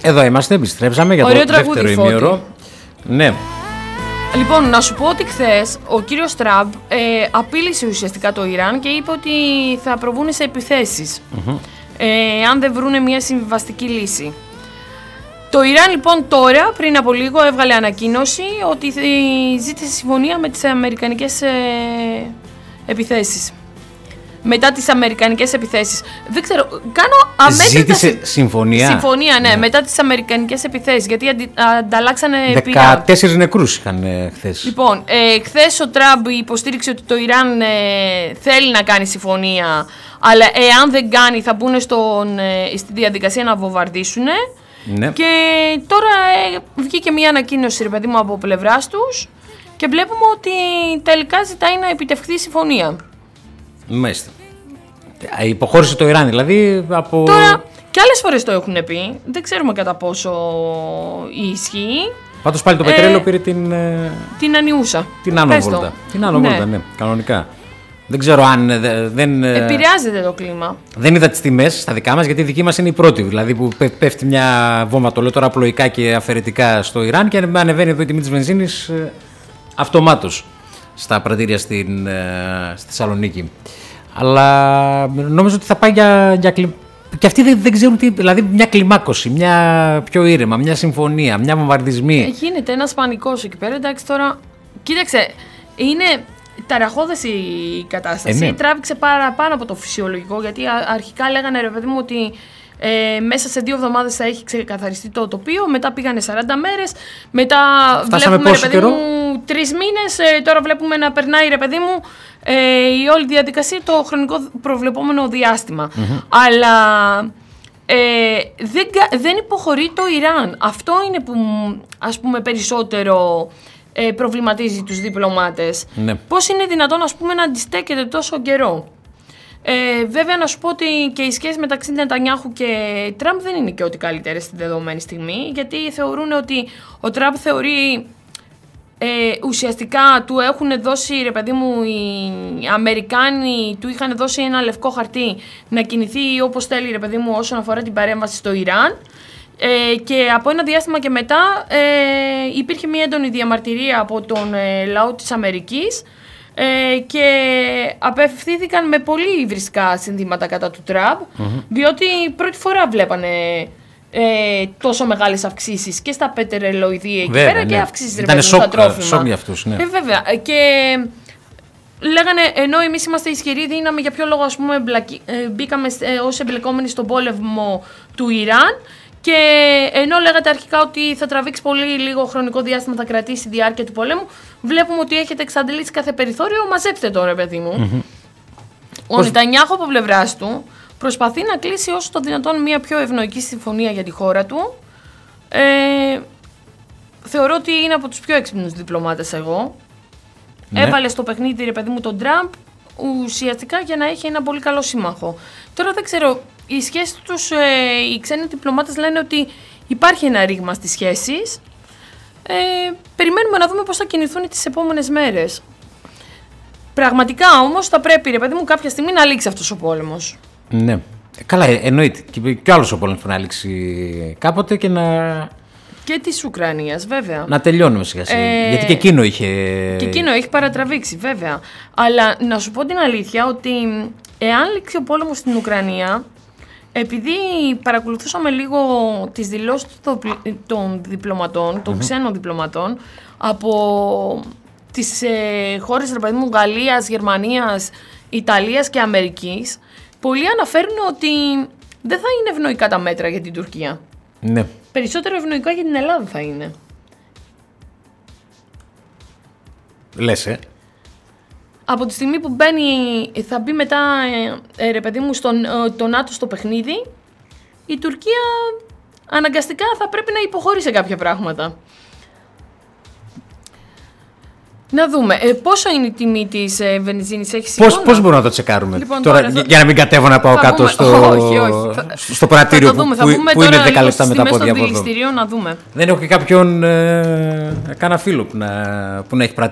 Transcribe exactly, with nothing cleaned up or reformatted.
Εδώ είμαστε, επιστρέψαμε για Ωραίο το δεύτερο ημίωρο. Ναι. Λοιπόν, να σου πω ότι χθες ο κύριος Τραμπ ε, απείλησε ουσιαστικά το Ιράν και είπε ότι θα προβούν σε επιθέσεις mm-hmm. ε, αν δεν βρούνε μια συμβιβαστική λύση. Το Ιράν λοιπόν τώρα, πριν από λίγο, έβγαλε ανακοίνωση ότι ζήτησε συμφωνία με τις αμερικανικές ε, επιθέσεις. Μετά τις αμερικανικές επιθέσεις. Δεν ξέρω, κάνω αμέτρητα... Ζήτησε συμφωνία. Συμφωνία, ναι, ναι, μετά τις αμερικανικές επιθέσεις, γιατί αντι, ανταλλάξανε... δεκατέσσερις νεκρούς είχαν ε, χθες. Λοιπόν, ε, χθες ο Τραμπ υποστήριξε ότι το Ιράν ε, θέλει να κάνει συμφωνία, αλλά εάν δεν κάνει θα μπουν στον, ε, στη διαδικασία να βομβαρδίσουν. Ναι. Και τώρα ε, βγήκε μια ανακοίνωση, ρε παιδί μου, από πλευράς τους και βλέπουμε ότι τελικά ζητάει να επιτευχθεί συμφωνία. Μάλιστα. Υποχώρησε το Ιράν δηλαδή από... Τώρα και άλλες φορές το έχουν πει, δεν ξέρουμε κατά πόσο ισχύει. Πάντως πάλι το πετρέλαιο ε, πήρε την... Την ανιούσα. Την άνω βόλτα. Την άνω βόλτα, ναι, κανονικά. Δεν ξέρω αν δεν... Επηρεάζεται το κλίμα. Δεν είδα τις τιμές στα δικά μας, γιατί η δική μας είναι η πρώτη. Δηλαδή που πέφτει μια βόμβα, το λέω τώρα απλοϊκά και αφαιρετικά στο Ιράν και ανεβαίνει εδώ η τιμή της βενζίνης αυτομάτως στα πρατήρια στην, στη Θεσσαλονίκη. Αλλά νόμιζα ότι θα πάει για, για κλι... Και αυτοί δεν, δεν ξέρουν τι. Δηλαδή μια κλιμάκωση, μια πιο ήρεμα, μια συμφωνία, μια βομβαρδισμή. Γίνεται ένας πανικός εκεί πέρα. Εντάξει, τώρα. Κοίταξε, είναι ταραχώδες η κατάσταση. Ε, ναι. Τράβηξε παραπάνω από το φυσιολογικό, γιατί αρχικά λέγανε, ρε παιδί μου, ότι ε, μέσα σε δύο εβδομάδες θα έχει ξεκαθαριστεί το τοπίο. Μετά πήγανε σαράντα μέρες. Μετά φτάσαμε βλέπουμε, πόσο ρε παιδί καιρό? μου, τρεις μήνες. Ε, τώρα βλέπουμε να περνάει, ρε παιδί μου, ε, η όλη διαδικασία, το χρονικό προβλεπόμενο διάστημα. Mm-hmm. Αλλά ε, δεν, δεν υποχωρεί το Ιράν. Αυτό είναι που, ας πούμε, περισσότερο ε, προβληματίζει τους διπλωμάτες. Ναι. Πώς είναι δυνατόν, ας πούμε, να αντιστέκεται τόσο καιρό. Ε, βέβαια, να σου πω ότι και οι σχέσεις μεταξύ Νετανιάχου και Τραμπ δεν είναι και ό,τι καλύτερες στη δεδομένη στιγμή, γιατί θεωρούν ότι ο Τραμπ θεωρεί ε, ουσιαστικά του έχουν δώσει, ρε παιδί μου, οι Αμερικάνοι του είχαν δώσει ένα λευκό χαρτί να κινηθεί όπως θέλει, ρε παιδί μου, όσον αφορά την παρέμβαση στο Ιράν. Ε, και από ένα διάστημα και μετά ε, υπήρχε μια έντονη διαμαρτυρία από τον ε, λαό της Αμερικής ε, και απευθύνθηκαν με πολύ υβριστικά συνθήματα κατά του Τραμπ, mm-hmm. διότι πρώτη φορά βλέπανε ε, τόσο μεγάλες αυξήσεις και στα πετρελοειδή εκεί πέρα, ναι, και αυξήσεις, ρε παιδί, στα τρόφιμα. Σοκ για αυτούς, ναι. Ε, βέβαια. Και λέγανε, ενώ εμείς είμαστε ισχυρή δύναμη, για ποιο λόγο, ας πούμε, μπλακι, ε, μπήκαμε ε, ως εμπλεκόμενοι στον πόλεμο του Ιράν. Και ενώ λέγατε αρχικά ότι θα τραβήξει πολύ λίγο χρονικό διάστημα, θα κρατήσει η διάρκεια του πολέμου, βλέπουμε ότι έχετε εξαντλήσει κάθε περιθώριο. Μαζέψτε το, ρε παιδί μου. Mm-hmm. Ο Πώς... Νετανιάχου από πλευράς του προσπαθεί να κλείσει όσο το δυνατόν μια πιο ευνοϊκή συμφωνία για τη χώρα του. Ε, θεωρώ ότι είναι από τους πιο έξυπνους διπλωμάτες εγώ. Ναι. Έβαλε στο παιχνίδι, ρε παιδί μου, τον Τραμπ ουσιαστικά για να έχει ένα πολύ καλό σύμμαχο. Τώρα δεν ξέρω. Οι σχέσεις τους, ε, οι ξένοι διπλωμάτες λένε ότι υπάρχει ένα ρήγμα στις σχέσεις. Ε, περιμένουμε να δούμε πώς θα κινηθούν τις επόμενες μέρες. Πραγματικά όμως θα πρέπει, ρε παιδί μου, κάποια στιγμή να λήξει αυτός ο πόλεμος. Ναι. Καλά, εννοείται. Και, και άλλος ο πόλεμος πρέπει να λήξει κάποτε και να... Και της Ουκρανίας, βέβαια. Να τελειώνουμε σιγά σιγά. Ε, γιατί και εκείνο είχε... Και εκείνο έχει παρατραβήξει, βέβαια. Αλλά να σου πω την αλήθεια ότι εάν λήξει ο πόλεμος στην Ουκρανία... Επειδή παρακολουθούσαμε λίγο τις δηλώσεις των διπλωματών, των mm-hmm. ξένων διπλωματών, από τις ε, χώρες, ρε παιδί μου, Γαλλίας, Γερμανίας, Ιταλίας και Αμερικής, πολλοί αναφέρουν ότι δεν θα είναι ευνοϊκά τα μέτρα για την Τουρκία. Ναι. Περισσότερο ευνοϊκά για την Ελλάδα θα είναι. Λες, ε. Από τη στιγμή που μπαίνει, θα μπει μετά, ε, ρε παιδί μου, στον, ε, το ΝΑΤΟ στο παιχνίδι, η Τουρκία αναγκαστικά θα πρέπει να υποχωρεί σε κάποια πράγματα. Να δούμε. Ε, πόσο είναι η τιμή της ε, βενζίνης, έχεις πώς, πώς μπορούμε να το τσεκάρουμε, λοιπόν, τώρα, τώρα, για να μην κατέβω να πάω κάτω δούμε. στο, όχι, όχι. στο πρατήριο θα δούμε, που, θα που είναι δέκα λεπτά μετά από διάβολο. Να δούμε. Δεν έχω και κάποιον, ε, κάνα φίλο που να, που να έχει πρατήριο.